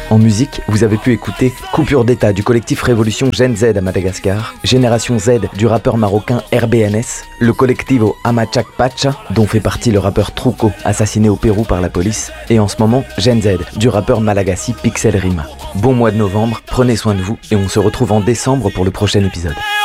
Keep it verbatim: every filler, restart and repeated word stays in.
En musique, vous avez pu écouter Coupure d'état du collectif Révolution Gen Z à Madagascar, Génération Z du rappeur marocain R B N S, le collectivo Amachak Pacha, dont fait partie le rappeur Truco, assassiné au Pérou par la police, et en ce moment Gen Z du rappeur malagasy Pixel Rima. Bon mois de novembre, prenez soin de vous et on se retrouve en décembre pour le prochain épisode.